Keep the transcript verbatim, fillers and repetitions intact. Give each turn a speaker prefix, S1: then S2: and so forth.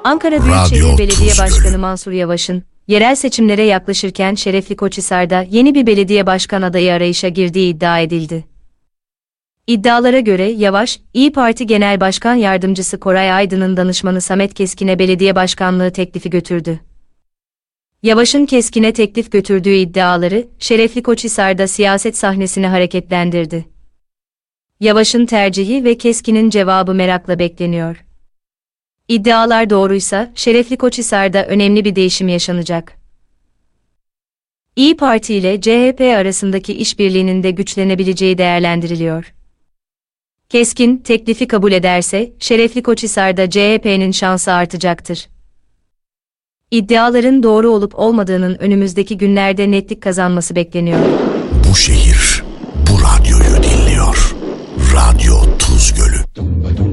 S1: Ankara Büyükşehir Belediye Başkanı Mansur Yavaş'ın, yerel seçimlere yaklaşırken Şerefli Koçhisar'da yeni bir belediye başkan adayı arayışa girdiği iddia edildi. İddialara göre Yavaş, İYİ Parti Genel Başkan Yardımcısı Koray Aydın'ın danışmanı Samet Keskin'e belediye başkanlığı teklifi götürdü. Yavaş'ın Keskin'e teklif götürdüğü iddiaları, Şerefli Koçhisar'da siyaset sahnesini hareketlendirdi. Yavaş'ın tercihi ve Keskin'in cevabı merakla bekleniyor. İddialar doğruysa, Şerefli Koçhisar'da önemli bir değişim yaşanacak. İYİ Parti ile C H P arasındaki işbirliğinin de güçlenebileceği değerlendiriliyor. Keskin, teklifi kabul ederse, Şerefli Koçhisar'da C H P'nin şansı artacaktır. İddiaların doğru olup olmadığının önümüzdeki günlerde netlik kazanması bekleniyor.
S2: Bu şehir, bu radyoyu dinliyor. Radyo Tuz Gölü.